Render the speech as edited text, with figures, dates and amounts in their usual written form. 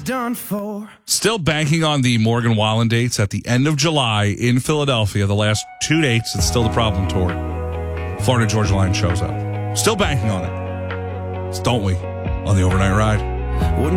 done for. Still banking on the Morgan Wallen dates at the end of July in Philadelphia. The last 2 dates, it's still the problem tour. Florida Georgia Line shows up. Still banking on it. Don't we? On the overnight ride. Wouldn't